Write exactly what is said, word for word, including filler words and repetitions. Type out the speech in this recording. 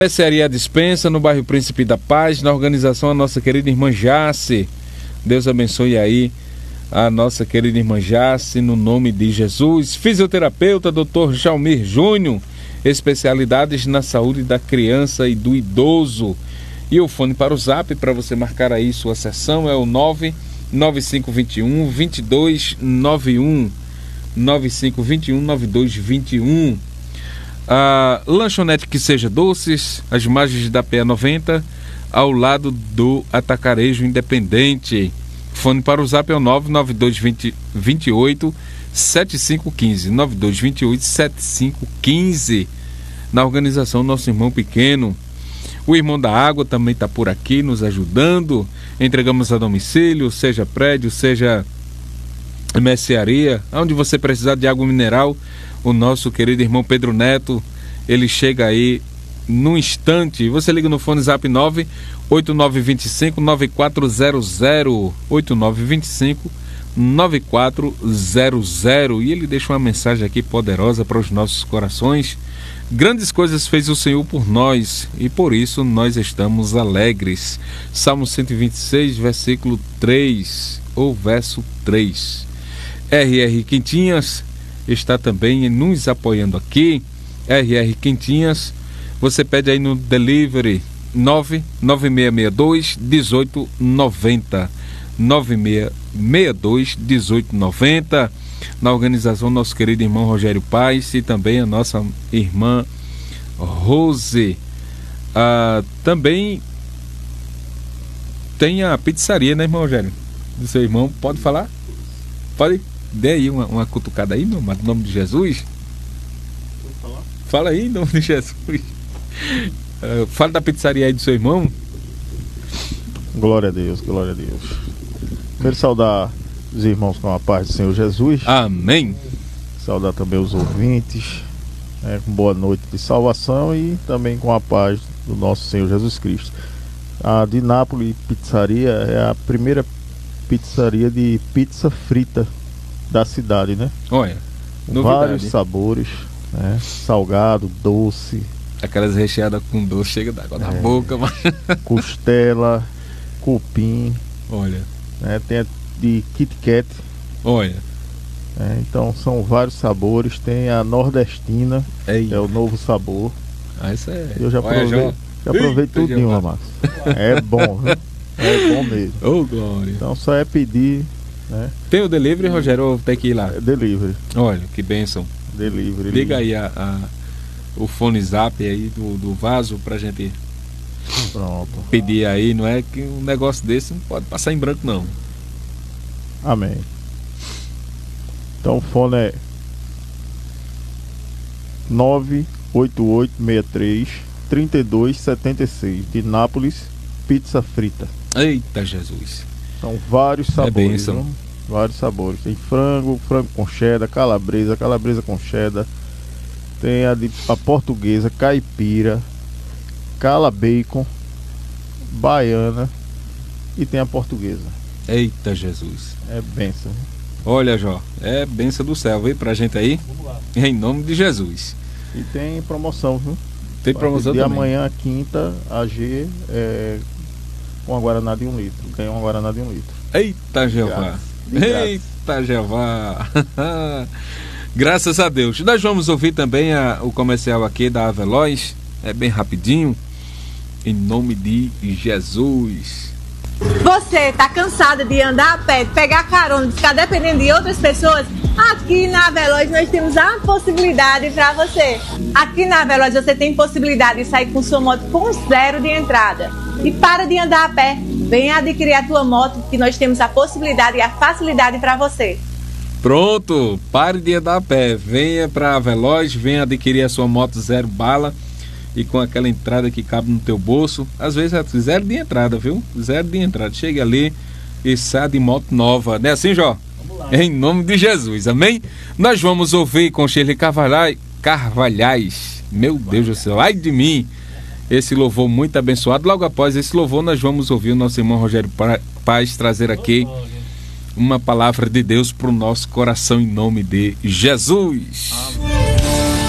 Especiaria Dispensa, no bairro Príncipe da Paz, na organização a nossa querida irmã Jace. Deus abençoe aí a nossa querida irmã Jace, no nome de Jesus. Fisioterapeuta, doutor Jalmir Júnior, especialidades na saúde da criança e do idoso. E o fone para o Zap, para você marcar aí sua sessão, é o nove nove cinco dois um, dois dois nove um. nove cinco dois um, nove dois dois um. A lanchonete Que Seja Doces, as margens da P E noventa, ao lado do Atacarejo Independente. Fone para o Zap é o nove nove dois dois oito sete cinco um cinco, nove dois dois oito sete cinco um cinco. Na organização Nosso Irmão Pequeno. O Irmão da Água também está por aqui nos ajudando. Entregamos a domicílio, seja prédio, seja mercearia, onde você precisar de água mineral. O nosso querido irmão Pedro Neto, ele chega aí no instante. Você liga no fone Zap nove oito nove dois cinco nove quatro zero zero, oito nove dois cinco nove quatro zero zero, e ele deixa uma mensagem aqui poderosa para os nossos corações. Grandes coisas fez o Senhor por nós, e por isso nós estamos alegres. Salmo cento e vinte e seis, versículo três, ou verso três. R R Quentinhas está também nos apoiando aqui. R R Quentinhas, você pede aí no delivery nove nove seis seis dois um oito nove zero, nove seis seis dois um oito nove zero. Na organização nosso querido irmão Rogério Paz e também a nossa irmã Rose. Ah, também tem a pizzaria, né, irmão Rogério? Do seu irmão, pode falar? Pode, dê aí uma, uma cutucada aí, meu, no nome de Jesus. Pode falar? Fala aí, em nome de Jesus. Ah, fala da pizzaria aí do seu irmão. Glória a Deus, glória a Deus. Quero saudar os irmãos com a paz do Senhor Jesus. Amém. Saudar também os ouvintes, né, com boa noite de salvação e também com a paz do nosso Senhor Jesus Cristo. A de Nápoles Pizzaria é a primeira pizzaria de pizza frita da cidade, né? Olha, vários sabores, né? Salgado, doce. Aquelas recheadas com doce, chega da água na é, boca, mas... costela, cupim. Olha, né? Tem a de Kit Kat. Olha. É, então são vários sabores. Tem a nordestina. Ei. É o novo sabor. Ah, isso é. Eu já provei, já... já provei tudinho, Marcos. É bom, viu? É bom mesmo. Oh, glória. Então só é pedir, né? Tem o delivery, Rogério, ou tem que ir lá? É delivery. Olha, que bênção. Delivery. Liga aí a, a, o fone Zap aí do, do vaso pra gente Pronto. pedir aí. Não é que um negócio desse não pode passar em branco, não. Amém. Então o fone é nove oito oito seis três três dois sete seis, de Nápoles Pizza Frita. Eita Jesus. São vários sabores, é viu? Vários sabores. Tem frango, frango com cheddar, calabresa, calabresa com cheddar. Tem a de a portuguesa, caipira, cala bacon, baiana e tem a portuguesa. Eita Jesus. É bênção. Olha, Jó, é bênção do céu, viu, pra gente aí. Vamos lá. Em nome de Jesus. E tem promoção, viu? Tem promoção de também. amanhã, quinta, a G é com a Guaraná de um litro. Ganha uma Guaraná de um litro. Eita, Jeová. Eita, Jeová. Graças a Deus. Nós vamos ouvir também a, o comercial aqui da Aveloz. É bem rapidinho. Em nome de Jesus. Você tá cansada de andar a pé, de pegar carona, de ficar dependendo de outras pessoas? Aqui na Aveloz nós temos a possibilidade para você. Aqui na Aveloz você tem possibilidade de sair com sua moto com zero de entrada. E para de andar a pé, venha adquirir a tua moto, que nós temos a possibilidade e a facilidade para você. Pronto, pare de andar a pé, venha para a Aveloz, venha adquirir a sua moto zero bala e com aquela entrada que cabe no teu bolso. Às vezes é zero de entrada, viu? Zero de entrada. Chega ali e sai de moto nova. Não é assim, Jó? Vamos lá. Em nome de Jesus, amém? Nós vamos ouvir com Shirley Carvalhais, Carvalhais. Meu Deus do céu, ai de mim. Esse louvor muito abençoado. Logo após esse louvor, nós vamos ouvir o nosso irmão Rogério Paz trazer aqui uma palavra de Deus para o nosso coração em nome de Jesus. Amém.